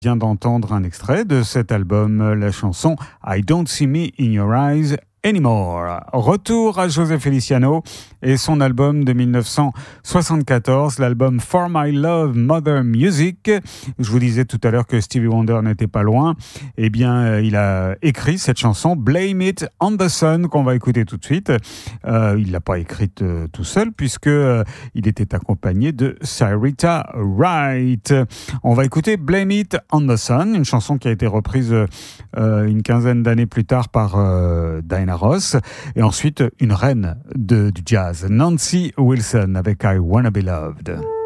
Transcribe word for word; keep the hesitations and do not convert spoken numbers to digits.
Vient d'entendre un extrait de cet album, la chanson I Don't See Me in Your Eyes Anymore. Retour à José Feliciano et son album de dix-neuf cent soixante-quatorze, l'album For My Love Mother Music. Je vous disais tout à l'heure que Stevie Wonder n'était pas loin. Eh bien, il a écrit cette chanson Blame It on the Sun qu'on va écouter tout de suite. Euh, il l'a pas écrite euh, tout seul puisque euh, il était accompagné de Syreeta Wright. On va écouter Blame It on the Sun, une chanson qui a été reprise euh, une quinzaine d'années plus tard par euh, Diana Ross, et ensuite une reine de, du jazz, Nancy Wilson, avec I Wanna Be Loved.